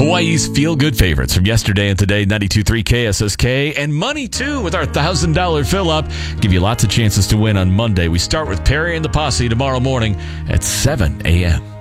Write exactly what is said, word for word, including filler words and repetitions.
Hawaii's feel-good favorites from yesterday and today, ninety-two point three K S S K, and money, too, with our one thousand dollars fill-up. Give you lots of chances to win on Monday. We start with Perry and the Posse tomorrow morning at seven a.m.